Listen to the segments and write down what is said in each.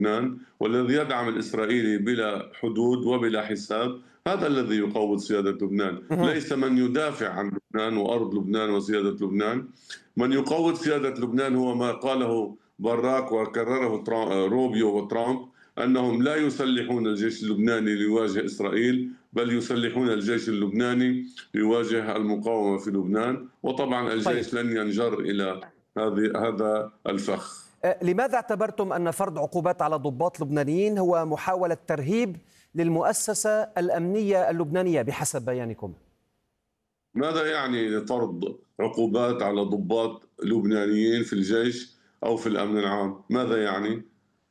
لبنان والذي يدعم الإسرائيلي بلا حدود وبلا حساب، هذا الذي يقوض سيادة لبنان، مهم. ليس من يدافع عن لبنان وأرض لبنان وسيادة لبنان. من يقوض سيادة لبنان هو ما قاله باراك وكرره روبيو وترامب، أنهم لا يسلحون الجيش اللبناني ليواجه إسرائيل، بل يسلحون الجيش اللبناني ليواجه المقاومة في لبنان. وطبعا طيب، الجيش لن ينجر إلى هذا الفخ. لماذا اعتبرتم أن فرض عقوبات على ضباط لبنانيين هو محاولة ترهيب للمؤسسة الأمنية اللبنانية بحسب بيانكم؟ ماذا يعني فرض عقوبات على ضباط لبنانيين في الجيش أو في الأمن العام؟ ماذا يعني؟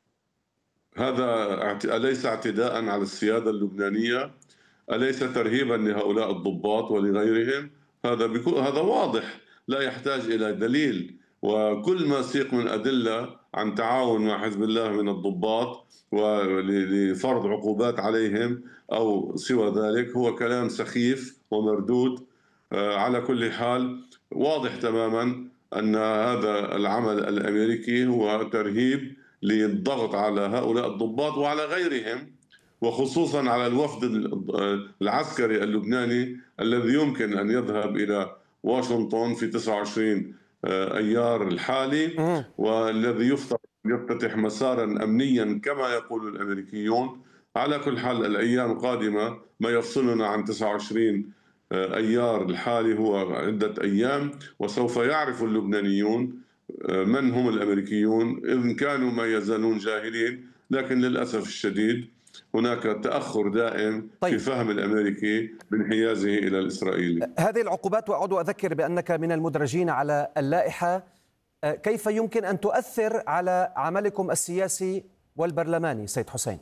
هذا أليس اعتداء على السيادة اللبنانية؟ أليس ترهيبا لهؤلاء الضباط ولغيرهم؟ هذا واضح، لا يحتاج إلى دليل. وكل ما سيق من أدلة عن تعاون مع حزب الله من الضباط ولفرض عقوبات عليهم أو سوى ذلك هو كلام سخيف ومردود. على كل حال واضح تماما أن هذا العمل الأمريكي هو ترهيب للضغط على هؤلاء الضباط وعلى غيرهم، وخصوصا على الوفد العسكري اللبناني الذي يمكن أن يذهب إلى واشنطن في 29 أيار الحالي، مهم. والذي يفتتح مسارا أمنيا كما يقول الأمريكيون. على كل حال الأيام القادمة ما يفصلنا عن 29 أيار الحالي هو عدة أيام، وسوف يعرف اللبنانيون من هم الأمريكيون، إن كانوا ما يزالون جاهلين. لكن للأسف الشديد هناك تأخر دائم في طيب، فهم الأمريكي بانحيازه إلى الإسرائيلي. هذه العقوبات، وأعود أذكر بأنك من المدرجين على اللائحة، كيف يمكن أن تؤثر على عملكم السياسي والبرلماني سيد حسين؟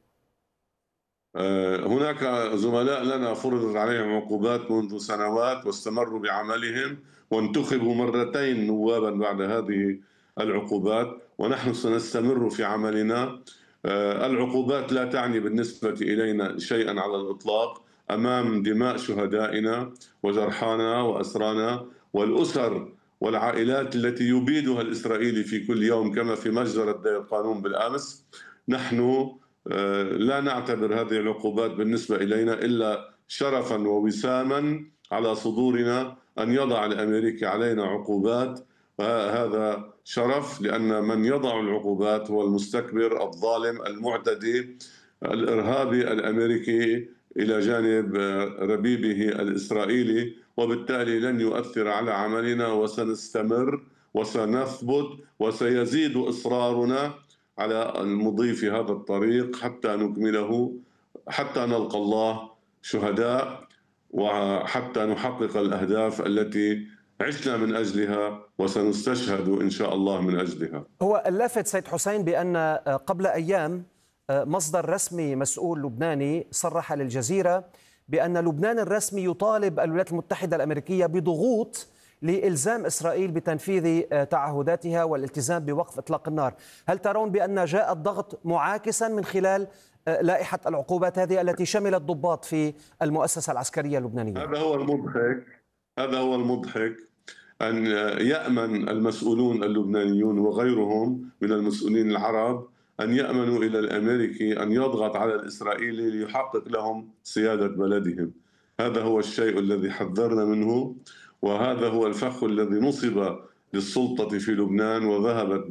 هناك زملاء لنا فرضت عليهم عقوبات منذ سنوات واستمروا بعملهم، وانتخبوا مرتين نوابا بعد هذه العقوبات، ونحن سنستمر في عملنا. العقوبات لا تعني بالنسبة إلينا شيئا على الإطلاق أمام دماء شهدائنا وجرحانا وأسرانا والأسر والعائلات التي يبيدها الإسرائيلي في كل يوم كما في مجزرة دير قانون بالأمس. نحن لا نعتبر هذه العقوبات بالنسبة إلينا إلا شرفا ووساما على صدورنا أن يضع الأمريكي علينا عقوبات. هذا شرف، لأن من يضع العقوبات هو المستكبر الظالم المعتدي الإرهابي الأمريكي إلى جانب ربيبه الإسرائيلي، وبالتالي لن يؤثر على عملنا، وسنستمر وسنثبت وسيزيد إصرارنا على المضي في هذا الطريق حتى نكمله، حتى نلقى الله شهداء، وحتى نحقق الأهداف التي عشنا من أجلها وسنستشهد إن شاء الله من أجلها. هو اللافت سيد حسين بأن قبل أيام مصدر رسمي مسؤول لبناني صرح للجزيرة بأن لبنان الرسمي يطالب الولايات المتحدة الأمريكية بضغوط لإلزام إسرائيل بتنفيذ تعهداتها والالتزام بوقف إطلاق النار. هل ترون بأن جاء الضغط معاكسا من خلال لائحة العقوبات هذه التي شملت ضباط في المؤسسة العسكرية اللبنانية؟ هذا هو المضحك أن يأمن المسؤولون اللبنانيون وغيرهم من المسؤولين العرب أن يأمنوا إلى الأمريكي أن يضغط على الإسرائيلي ليحقق لهم سيادة بلدهم. هذا هو الشيء الذي حذرنا منه، وهذا هو الفخ الذي نصب للسلطة في لبنان، وذهبت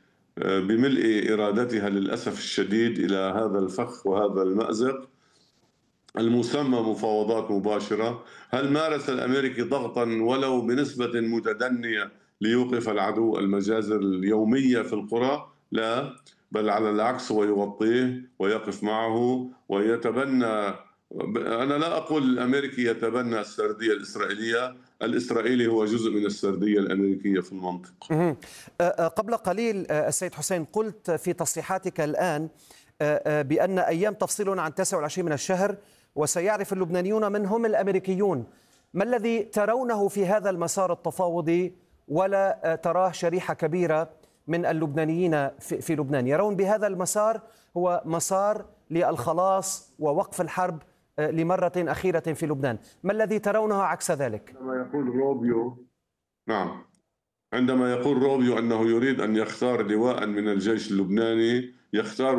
بملء إرادتها للأسف الشديد إلى هذا الفخ وهذا المأزق المسمى مفاوضات مباشرة. هل مارس الأمريكي ضغطا ولو بنسبة متدنية ليوقف العدو المجازر اليومية في القرى؟ لا، بل على العكس هو يغطيه ويقف معه ويتبنى. أنا لا أقول الأمريكي يتبنى السردية الإسرائيلية، الإسرائيلي هو جزء من السردية الأمريكية في المنطقة. قبل قليل السيد حسين قلت في تصريحاتك الآن بأن أيام تفصلنا عن 29 من الشهر وسيعرف اللبنانيون من هم الأمريكيون. ما الذي ترونه في هذا المسار التفاوضي ولا تراه شريحة كبيرة من اللبنانيين في لبنان يرون بهذا المسار هو مسار للخلاص ووقف الحرب لمرة أخيرة في لبنان؟ ما الذي ترونه عكس ذلك؟ نعم، عندما يقول روبيو أنه يريد أن يختار لواء من الجيش اللبناني يختار